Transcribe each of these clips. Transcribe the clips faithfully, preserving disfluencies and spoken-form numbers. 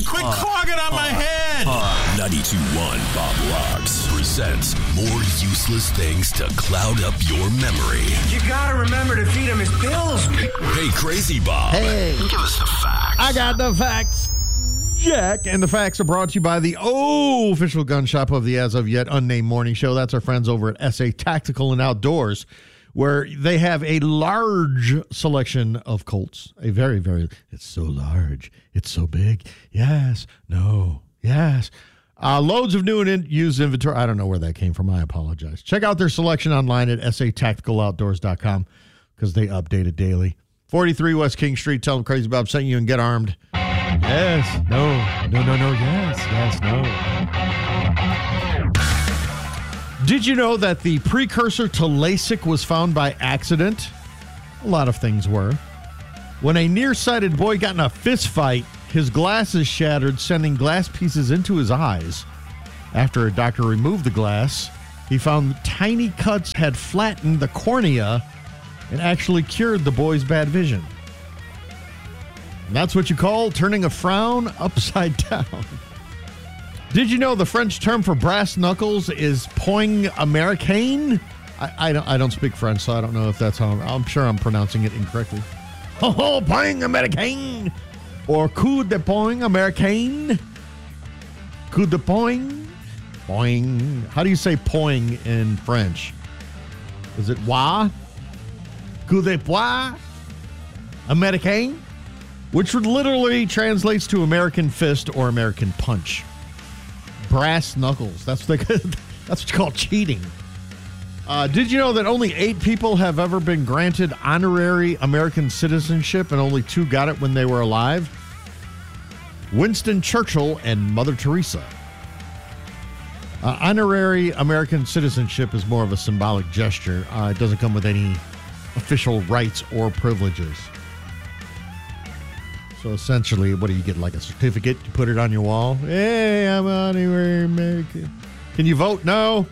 Quit uh, clogging on uh, my head. Uh, ninety-two point one Bob Rocks presents more useless things to cloud up your memory. You gotta remember to feed him his pills. Hey, Crazy Bob. Hey. Give us the facts. I got the facts. Jack, and the facts are brought to you by the oh, official gun shop of the as of yet unnamed morning show. That's our friends over at S A Tactical and Outdoors, where they have a large selection of Colts. A very, very, it's so large. It's so big. Yes, no, yes. Uh, loads of new and used inventory. I don't know where that came from. I apologize. Check out their selection online at S A tactical outdoors dot com because they update it daily. forty-three West King Street. Tell them Crazy Bob sent you and get armed. Yes, no, no, no, no, yes, yes, no. Did you know that the precursor to LASIK was found by accident? A lot of things were. When a nearsighted boy got in a fist fight, his glasses shattered, sending glass pieces into his eyes. After a doctor removed the glass, he found tiny cuts had flattened the cornea and actually cured the boy's bad vision. And that's what you call turning a frown upside down. Did you know the French term for brass knuckles is poing américain? I, I, don't, I don't speak French, so I don't know if that's how I'm, I'm sure I'm pronouncing it incorrectly. Oh, poing américain! Or coup de poing américain? Coup de poing? Poing. How do you say poing in French? Is it wa? Coup de poing américain? Which literally translates to American fist or American punch. Brass knuckles. That's what they, that's what you call cheating. Uh, did you know that only eight people have ever been granted honorary American citizenship and only two got it when they were alive? Winston Churchill and Mother Teresa. Uh, honorary American citizenship is more of a symbolic gesture. Uh, it doesn't come with any official rights or privileges. So essentially, what do you get, like a certificate? You put it on your wall? Hey, I'm honorary American. Can you vote? No.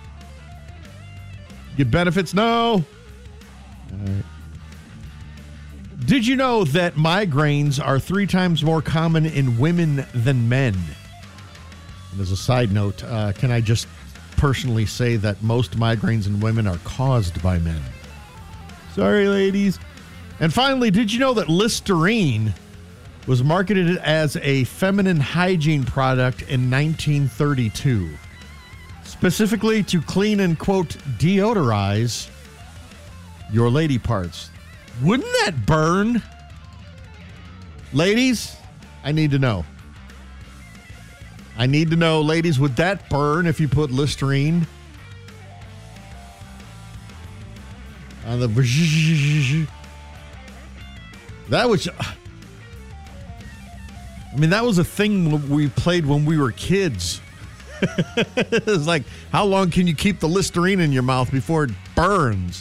Get benefits? No. All right. Did you know that migraines are three times more common in women than men? And as a side note, uh, can I just personally say that most migraines in women are caused by men? Sorry, ladies. And finally, did you know that Listerine was marketed as a feminine hygiene product in nineteen thirty-two, specifically to clean and, quote, deodorize your lady parts? Wouldn't that burn? Ladies, I need to know. I need to know, ladies, would that burn if you put Listerine on the... That was... I mean, that was a thing we played when we were kids. It's like, how long can you keep the Listerine in your mouth before it burns?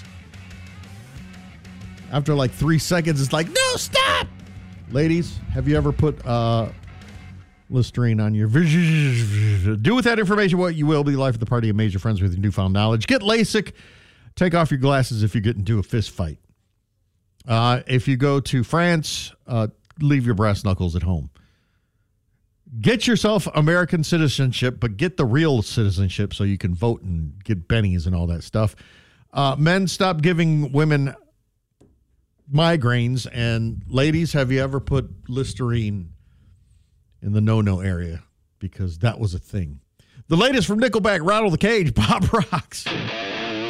After like three seconds, it's like, no, stop! Ladies, have you ever put uh, Listerine on your... Do with that information what you will. Be the life of the party and major friends with your newfound knowledge. Get LASIK. Take off your glasses if you get into a fist fight. Uh, if you go to France, uh, leave your brass knuckles at home. Get yourself American citizenship, but get the real citizenship so you can vote and get bennies and all that stuff. Uh, men, stop giving women migraines. And ladies, have you ever put Listerine in the no-no area? Because that was a thing. The latest from Nickelback, Rattle the Cage, Bob Rocks.